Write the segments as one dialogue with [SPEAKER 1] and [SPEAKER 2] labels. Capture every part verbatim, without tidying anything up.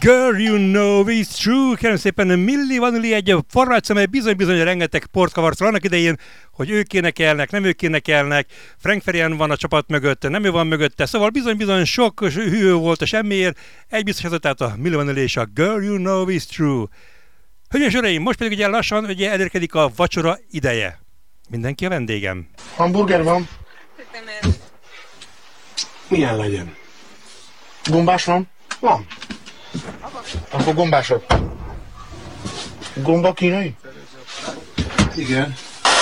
[SPEAKER 1] Girl, you know it's true. Kérem szépen, Milli Vanilli egy formáció, amely bizony-bizony rengeteg port kavart fel annak idején, hogy ők énekelnek, nem ők énekelnek, Frank Farian van a csapat mögött, nem ő van mögötte, szóval bizony-bizony sok hű volt a semmiért, egy biztos ez, tehát a Milli Vanilli és a Girl, you know it's true. Hölgyeim és uraim, most pedig ugye lassan ugye elérkedik a vacsora ideje. Mindenki a vendégem.
[SPEAKER 2] Hamburger van.
[SPEAKER 3] Milyen legyen?
[SPEAKER 2] Gombás van?
[SPEAKER 3] Van.
[SPEAKER 2] Akkor gombások. Gomba kínai?
[SPEAKER 3] Igen.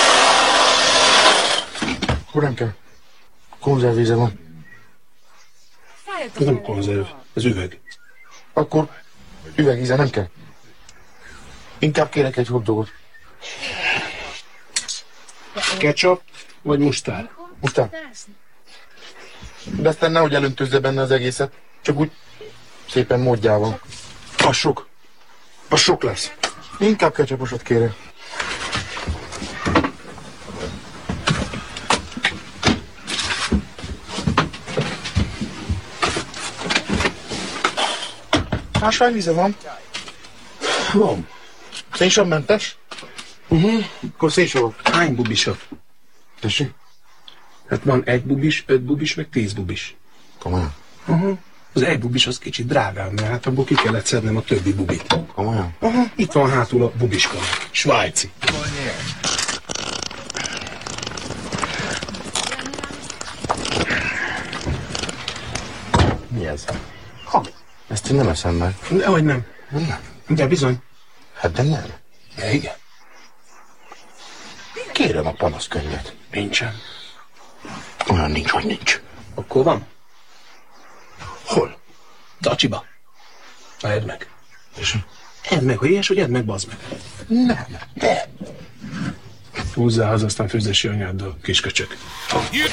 [SPEAKER 2] Akkor nem kell. Konzervvíze van.
[SPEAKER 3] Ez nem konzerv, ez üveg.
[SPEAKER 2] Akkor üvegíze nem kell. Inkább kérek egy hotdogot.
[SPEAKER 3] Ketchup vagy mustár?
[SPEAKER 2] Mustár. De aztán nehogy elöntözze benne az egészet. Csak úgy szépen módjával.
[SPEAKER 3] Az sok. Az sok lesz.
[SPEAKER 2] Inkább ketchuposat kérek. Ásványvíze van?
[SPEAKER 3] Van.
[SPEAKER 2] Szénsavmentes?
[SPEAKER 3] Uh-huh.
[SPEAKER 2] Akkor szénsavak.
[SPEAKER 3] Hány bubisat?
[SPEAKER 2] Tessék?
[SPEAKER 3] Hát van egy bubis, öt bubis, meg tíz bubis.
[SPEAKER 2] Komolyan?
[SPEAKER 3] Uh-huh. Az egy bubis az kicsit drágább, mert hát abból ki kellett szednem a többi bubit.
[SPEAKER 2] Komolyan?
[SPEAKER 3] Uh-huh. Itt van hátul a bubiska. Svájci.
[SPEAKER 2] Mi ez?
[SPEAKER 3] Hami.
[SPEAKER 2] Ezt én nem eszem meg.
[SPEAKER 3] Dehogy nem.
[SPEAKER 2] Nem.
[SPEAKER 3] De bizony.
[SPEAKER 2] Hát de nem.
[SPEAKER 3] De igen.
[SPEAKER 2] Kérem a panaszkönyvet.
[SPEAKER 3] Nincsen.
[SPEAKER 2] Olyan nincs, hogy nincs.
[SPEAKER 3] Akkor van?
[SPEAKER 2] Hol?
[SPEAKER 3] Dacsiba. Na, edd meg.
[SPEAKER 2] És?
[SPEAKER 3] Edd meg, hogy ilyes, hogy edd meg, bazd meg.
[SPEAKER 2] Nem. De.
[SPEAKER 3] Húzzál haza, aztán főzesi anyáddal, kisköcsök.